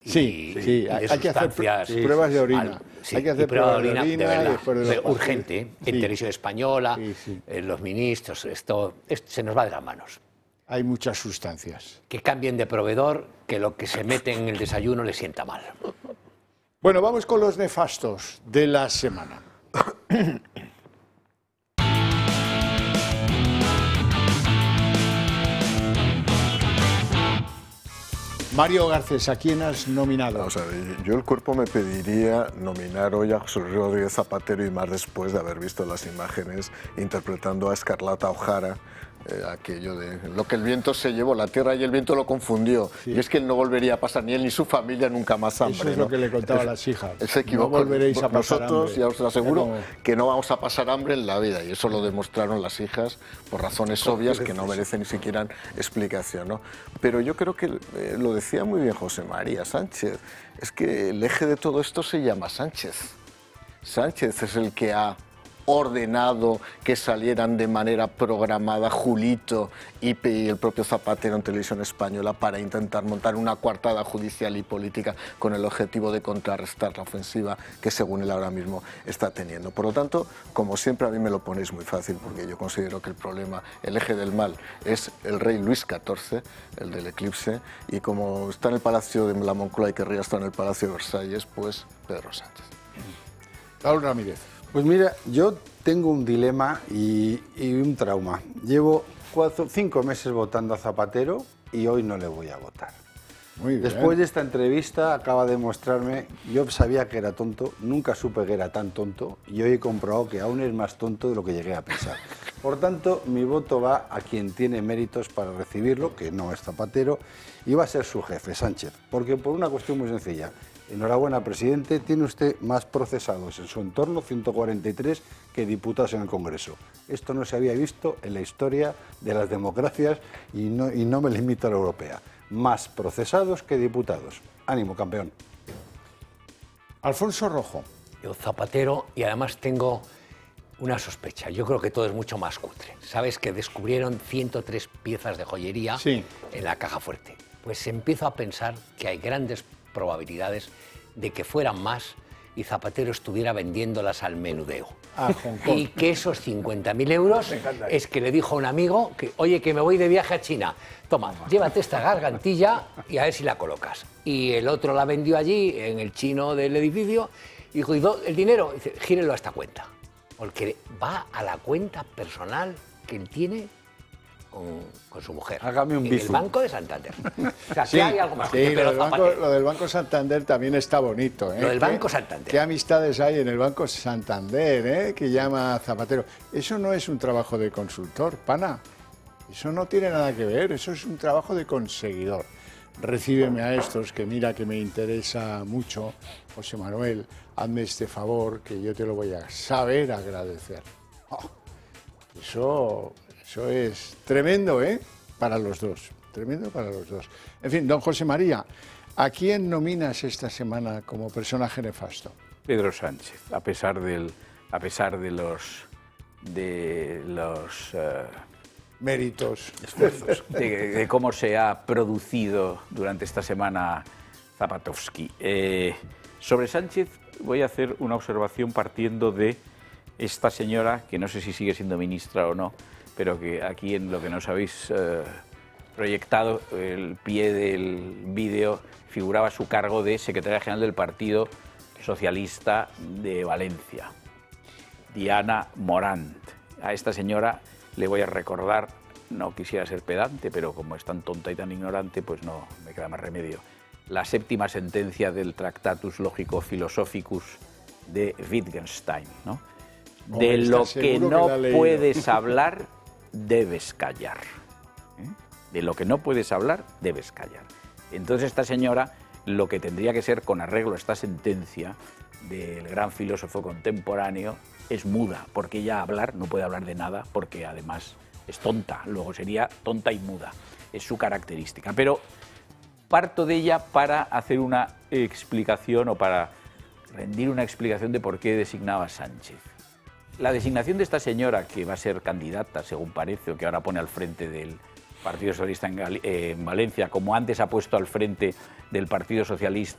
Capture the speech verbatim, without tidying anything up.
Sí, y, sí, y de hay que hacer sustancias, sí, pruebas de orina. Al, sí, hay que hacer pruebas pruebas de orina, de verdad, después de los urgente, ¿eh? sí. En Televisión Española, sí, sí. en los ministros, esto, esto se nos va de las manos. Hay muchas sustancias. Que cambien de proveedor, que lo que se mete en el desayuno le sienta mal. Bueno, vamos con los nefastos de la semana. Mario Garcés, ¿a quién has nominado? Vamos a ver, yo el cuerpo me pediría nominar hoy a José Rodríguez Zapatero y más después de haber visto las imágenes interpretando a Escarlata O'Hara, eh, aquello de lo que el viento se llevó, la tierra y el viento lo confundió. Sí. Y es que él no volvería a pasar, ni él ni su familia, nunca más hambre. Eso es ¿no? lo que le contaba a las hijas. Él se equivocó. No volveréis a pasar Nosotros, hambre. ya os aseguro, como... que no vamos a pasar hambre en la vida. Y eso lo demostraron las hijas por razones obvias que no merecen ni siquiera explicación, ¿no? Pero yo creo que eh, lo decía muy bien José María Sánchez. Es que el eje de todo esto se llama Sánchez. Sánchez es el que ha ordenado que salieran de manera programada Julito y el propio Zapatero en Televisión Española para intentar montar una coartada judicial y política con el objetivo de contrarrestar la ofensiva que según él ahora mismo está teniendo. Por lo tanto, como siempre a mí me lo ponéis muy fácil porque yo considero que el problema, el eje del mal es el rey Luis catorce, el del eclipse, y como está en el Palacio de la Moncloa y querría estar en el Palacio de Versalles, pues Pedro Sánchez. Raúl Ramírez. Pues mira, yo tengo un dilema y, y un trauma. Llevo cuatro, cinco meses votando a Zapatero y hoy no le voy a votar. Muy bien. Después de esta entrevista acaba de mostrarme, yo sabía que era tonto, nunca supe que era tan tonto y hoy he comprobado que aún es más tonto de lo que llegué a pensar. Por tanto, mi voto va a quien tiene méritos para recibirlo, que no es Zapatero, y va a ser su jefe, Sánchez, porque por una cuestión muy sencilla. Enhorabuena, presidente, tiene usted más procesados en su entorno, ciento cuarenta y tres, que diputados en el Congreso. Esto no se había visto en la historia de las democracias y no, y no me limito a la europea. Más procesados que diputados. Ánimo, campeón. Alfonso Rojo. Yo Zapatero, y además tengo una sospecha. Yo creo que todo es mucho más cutre. Sabes que descubrieron ciento tres piezas de joyería sí. en la caja fuerte. Pues empiezo a pensar que hay grandes probabilidades de que fueran más y Zapatero estuviera vendiéndolas al menudeo. Ah, Hong Kong. Y que esos cincuenta mil euros es que le dijo a un amigo que, oye, que me voy de viaje a China. Toma, llévate esta gargantilla y a ver si la colocas. Y el otro la vendió allí, en el chino del edificio, y dijo, ¿y el dinero? Y dice, gírelo a esta cuenta. Porque va a la cuenta personal que él tiene Con, con su mujer. Hágame un en bizu. el Banco de Santander. O sea, sí, que hay algo más. Sí, pero lo, del banco, Zapatero, lo del Banco Santander también está bonito. ¿eh? Lo del ¿Qué, Banco Santander. ¿Qué amistades hay en el Banco Santander, eh? Que llama Zapatero? Eso no es un trabajo de consultor, pana. Eso no tiene nada que ver, eso es un trabajo de conseguidor. Recíbeme a estos, que mira que me interesa mucho, José Manuel, hazme este favor, que yo te lo voy a saber agradecer. Oh, eso... Eso es tremendo, ¿eh? Para los dos. Tremendo para los dos. En fin, don José María, ¿a quién nominas esta semana como personaje nefasto? Pedro Sánchez, a pesar del, a pesar de los, de los uh, méritos, esfuerzos, de, de cómo se ha producido durante esta semana Zapatovsky. Eh, sobre Sánchez voy a hacer una observación partiendo de esta señora, que no sé si sigue siendo ministra o no, pero que aquí en lo que nos habéis eh, proyectado, el pie del vídeo, figuraba su cargo de secretaria general del Partido Socialista de Valencia, Diana Morant. A esta señora le voy a recordar, no quisiera ser pedante, pero como es tan tonta y tan ignorante, pues no me queda más remedio, la séptima sentencia del Tractatus Logico-Philosophicus de Wittgenstein, ¿no? De lo que no puedes hablar, debes callar. ¿Eh? De lo que no puedes hablar, debes callar. Entonces esta señora, lo que tendría que ser, con arreglo a esta sentencia del gran filósofo contemporáneo, es muda, porque ella hablar no puede hablar de nada, porque además es tonta, luego sería tonta y muda, es su característica. Pero parto de ella para hacer una explicación o para rendir una explicación de por qué designaba a Sánchez. La designación de esta señora, que va a ser candidata, según parece, o que ahora pone al frente del Partido Socialista en, Gal eh, en Valencia, como antes ha puesto al frente del Partido Socialista